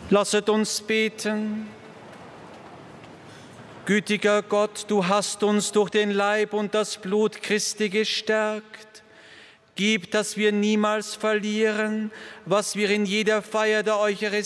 Lasset uns beten. Gütiger Gott, du hast uns durch den Leib und das Blut Christi gestärkt. Gib, dass wir niemals verlieren, was wir in jeder Feier der Eucharistie